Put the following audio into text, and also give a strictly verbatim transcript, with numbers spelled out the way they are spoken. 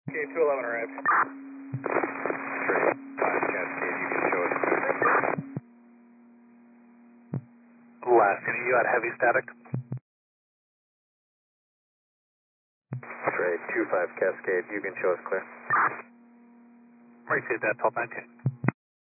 Okay, two eleven arrived. Straight five Cascade, you can show us clear. Last unit, you had heavy static. Straight two five Cascade, you can show us clear. Right to that, twelve nineteen.